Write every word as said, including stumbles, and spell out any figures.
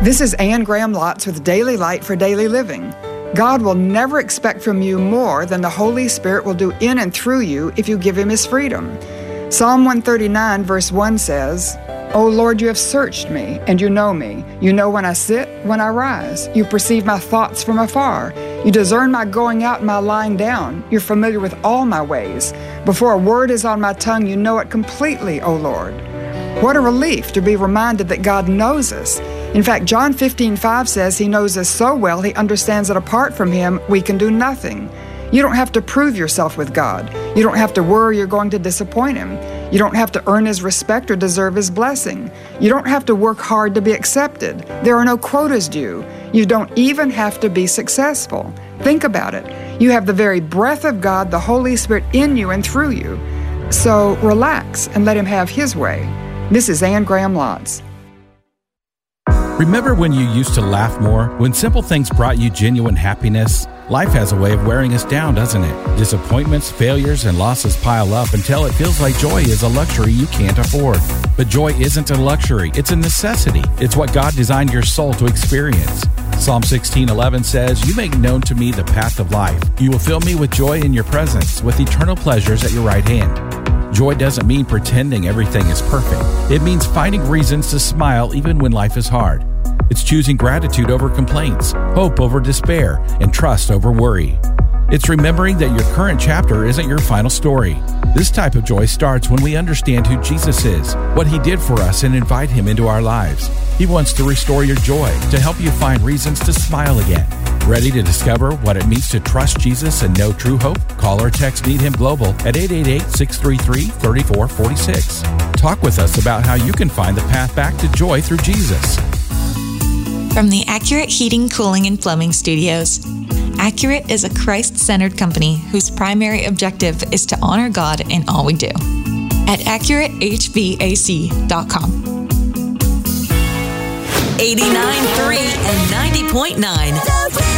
This is Anne Graham Lotz with Daily Light for Daily Living. God will never expect from you more than the Holy Spirit will do in and through you if you give Him His freedom. Psalm one thirty-nine verse one says, O Lord, you have searched me, and you know me. You know when I sit, when I rise. You perceive my thoughts from afar. You discern my going out and my lying down. You're familiar with all my ways. Before a word is on my tongue, you know it completely, O Lord. What a relief to be reminded that God knows us. In fact, John fifteen five says He knows us so well He understands that apart from Him, we can do nothing. You don't have to prove yourself with God. You don't have to worry you're going to disappoint Him. You don't have to earn His respect or deserve His blessing. You don't have to work hard to be accepted. There are no quotas due. You don't even have to be successful. Think about it. You have the very breath of God, the Holy Spirit, in you and through you. So relax and let Him have His way. This is Anne Graham Lotz. Remember when you used to laugh more? When simple things brought you genuine happiness? Life has a way of wearing us down, doesn't it? Disappointments, failures, and losses pile up until it feels like joy is a luxury you can't afford. But joy isn't a luxury, it's a necessity. It's what God designed your soul to experience. Psalm sixteen eleven says, You make known to me the path of life. You will fill me with joy in your presence, with eternal pleasures at your right hand. Joy doesn't mean pretending everything is perfect. It means finding reasons to smile even when life is hard. It's choosing gratitude over complaints, hope over despair, and trust over worry. It's remembering that your current chapter isn't your final story. This type of joy starts when we understand who Jesus is, what He did for us, and invite Him into our lives. He wants to restore your joy, to help you find reasons to smile again. Ready to discover what it means to trust Jesus and know true hope? Call or text Need Him Global at eight eight eight, six three three, three four four six. Talk with us about how you can find the path back to joy through Jesus. From the Accurate Heating, Cooling, and Plumbing Studios. Accurate is a Christ-centered company whose primary objective is to honor God in all we do. At accurate h v a c dot com. eighty-nine point three and ninety point nine.